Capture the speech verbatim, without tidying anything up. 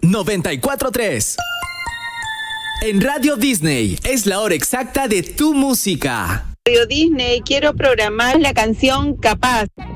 noventa y cuatro punto tres. En Radio Disney es la hora exacta de tu música. Radio Disney, quiero programar la canción Capaz.